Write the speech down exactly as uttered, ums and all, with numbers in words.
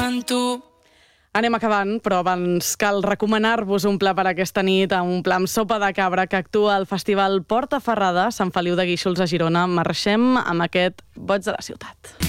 en tu. Anem acabant, però abans cal recomanar-vos un pla per aquesta nit, un pla amb sopa de cabra que actua al Festival Porta Ferrada, Sant Feliu de Guíxols a Girona. Marxem amb aquest Boig de la ciutat.